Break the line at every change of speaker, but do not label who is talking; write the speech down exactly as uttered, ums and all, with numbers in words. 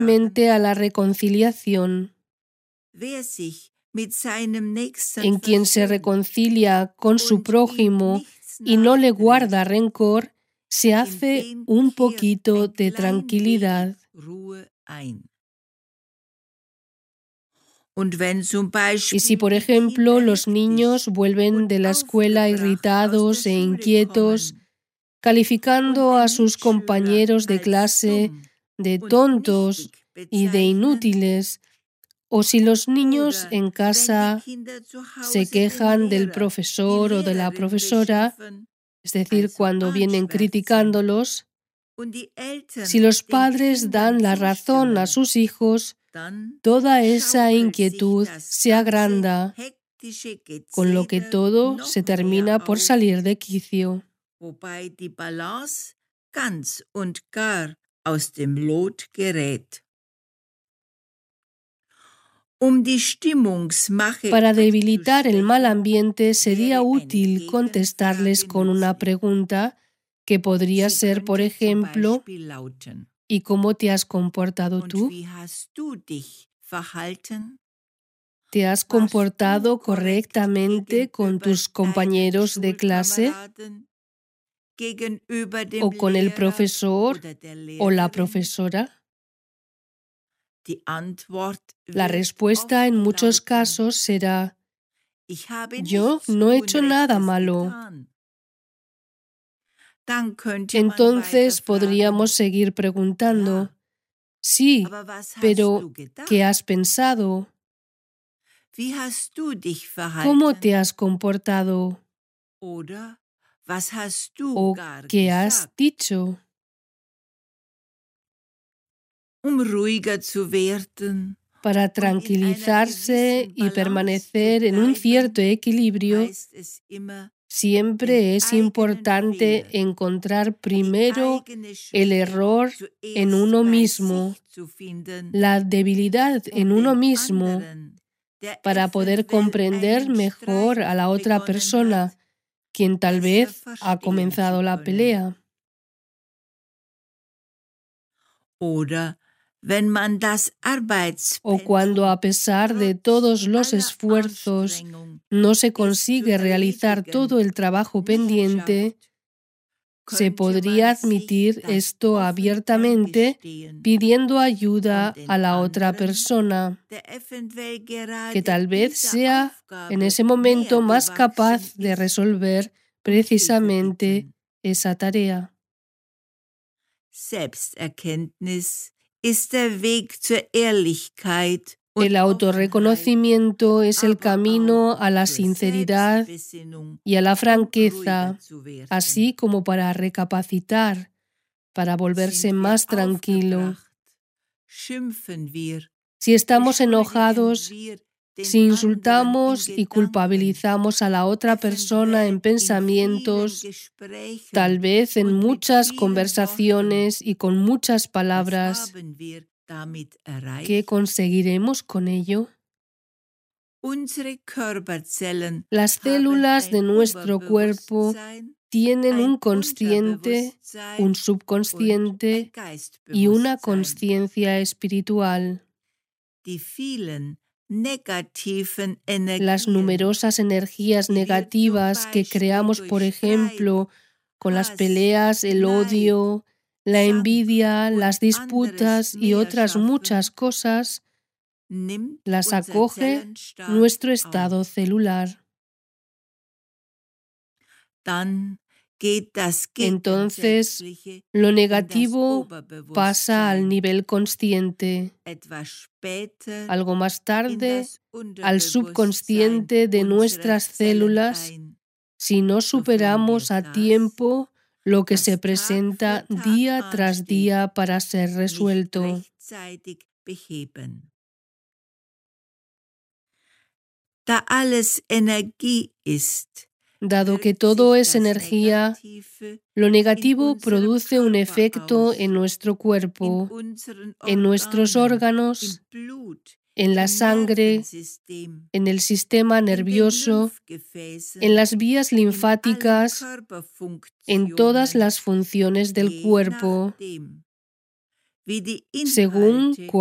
eficazmente a la reconciliación.
Wer sich mit seinem Nächsten
En quien se
versöhnt
reconcilia con su
und ihm
prójimo
nichts
y no le
nachträgt,
guarda rencor, se
in
hace
dem
un
kehrt
poquito
ein
de
klein
tranquilidad.
wenig Ruhe ein. Und wenn zum
Y
Beispiel
si, por
die
ejemplo,
Kinder
los niños
hektisch
vuelven
und
de la escuela
aufgebracht aus der
irritados e
Schule
inquietos,
kommen und
calificando
den
a sus
Mitschüler
compañeros de
als
clase
dumm
de
und
tontos
nichtig
y de
bezeichnen,
inútiles, o si los niños
oder
en
wenn die
casa
Kinder zu
se
Hause den
quejan del
Lehrer, die
profesor o de la
Lehrerin
profesora,
beschimpfen,
es decir,
also
cuando vienen
anschwärzen,
criticándolos,
und die Eltern
si los
den
padres
Kindern
dan la razón a
zustimmen,
sus hijos,
dann
toda esa
schaukelt sich
inquietud
das
se
ganze
agranda,
hektische
con lo que
Gezeter
todo
noch
se
mehr
termina por
auf,
salir de quicio.
wobei die Balance ganz und gar aus dem Lot gerät. Um die Stimmungsmache
Para debilitar el mal
abzuschwächen,
ambiente sería
wäre eine
útil contestarles
Gegenfrage
con una
nützlich.
pregunta que podría
Sie
ser, por
könnte zum
ejemplo,
Beispiel lauten:
¿y cómo te has comportado
Und
tú?
wie hast du dich verhalten?
¿Te has
Warst du
comportado
korrekt
correctamente con
gegenüber
tus
deinen
compañeros de clase
Schulkameraden, gegenüber dem
o con el
Lehrer
profesor
oder der
o la
Lehrerin?
profesora?
Die Antwort
La
wird
respuesta en
oft
muchos
lauten:
casos será:
Ich habe
yo
nichts
no he hecho nada
Unrechtes
malo.
getan. Dann könnte man weiter
Entonces
fragen:
podríamos seguir preguntando:
Ja,
sí,
aber was hast
pero
du
¿qué has
gedacht?
pensado?
Wie hast du dich
¿Cómo
verhalten?
te has comportado?
Oder was hast du
¿O
gar
qué has
gesagt?
dicho?
Um ruhiger zu werden
Para
und in einer
tranquilizarse
gewissen
y
Balance zu
permanecer en un cierto
bleiben,
equilibrio,
heißt es immer, den
siempre es
eigenen
importante
Fehler,
encontrar
die
primero
eigene
el
Schwäche
error en
zuerst
uno
bei
mismo,
sich zu finden,
la debilidad
um
en uno
den
mismo,
anderen, der
para poder
eventuell
comprender
einen
mejor
Streit
a la otra
begonnen
persona,
hat,
quien tal
besser
vez ha
verstehen
comenzado
zu
la
können.
pelea.
Oder wenn man das
O cuando,
Arbeitspensum
a pesar de
trotz
todos los
aller
esfuerzos,
Anstrengung,
no se
es
consigue
zu
realizar
erledigen
todo el trabajo
nicht
pendiente,
schafft,
se
könnte
podría
man sich
admitir
das
esto
offen
abiertamente
eingestehen
pidiendo
und
ayuda
den
a la otra
anderen,
persona,
der eventuell
que
gerade
tal vez
dieser
sea en
Aufgabe
ese
näher
momento más
gewachsen
capaz de
ist,
resolver
um Hilfe
precisamente
bitten.
esa tarea.
Selbsterkenntnis ist der Weg zur Ehrlichkeit und
El
Offenheit,
autorreconocimiento es el
aber
camino
auch
a la
zur
sinceridad
Selbstbesinnung,
y a la
um ruhiger
franqueza,
zu werden.
así como para recapacitar, para volverse
Sind wir
más tranquilo.
aufgebracht, schimpfen wir,
Si estamos
beschuldigen
enojados,
wir den
si
anderen
insultamos
in
y
Gedanken,
culpabilizamos a la otra persona en
eventuell in vielen
pensamientos,
Gesprächen
tal vez en
und mit
muchas
vielen
conversaciones y con muchas
Worten, was
palabras,
haben wir damit
¿qué
erreicht?
conseguiremos con ello?
Unsere Körperzellen
Las
haben
células de
ein
nuestro cuerpo
Oberbewusstsein,
tienen
ein
un consciente, un
Unterbewusstsein und ein
subconsciente y una
Geistbewusstsein.
conciencia espiritual.
Die vielen negativen
Las
Energien,
numerosas energías
die wir zum
negativas que
Beispiel
creamos,
durch
por
Streit,
ejemplo, con las
Hass,
peleas, el
Neid,
odio, la
Zank
envidia,
und
las
anderes
disputas y
mehr
otras
schaffen,
muchas cosas,
nimmt
las
unser
acoge
Zellenstab
nuestro estado
auf.
celular.
Dann geht das
Entonces,
Gegensätzliche
lo
in das
negativo pasa al
Oberbewusstsein,
nivel consciente,
etwas später
algo más
in
tarde
das
al
Unterbewusstsein
subconsciente de
unserer
nuestras
Zellen
células,
ein,
si no
sofern wir
superamos a
das,
tiempo lo que se
das Tag
presenta
für Tag
día tras
ansteht,
día para ser
nicht
resuelto.
rechtzeitig beheben. Da alles Energie ist,
Dado que
wirkt
todo
sich
es
das
energía,
Negative
lo
in
negativo
unserem
produce un
Körper
efecto
aus,
en nuestro
in
cuerpo,
unseren
en nuestros
Organen, im
órganos,
Blut,
en la
im
sangre,
Nervensystem,
en el sistema
in den
nervioso, en
Lymphgefäßen,
las vías
in allen
linfáticas, en todas
Körperfunktionen,
las funciones del
je
cuerpo,
nachdem, wie die
según
Inhalte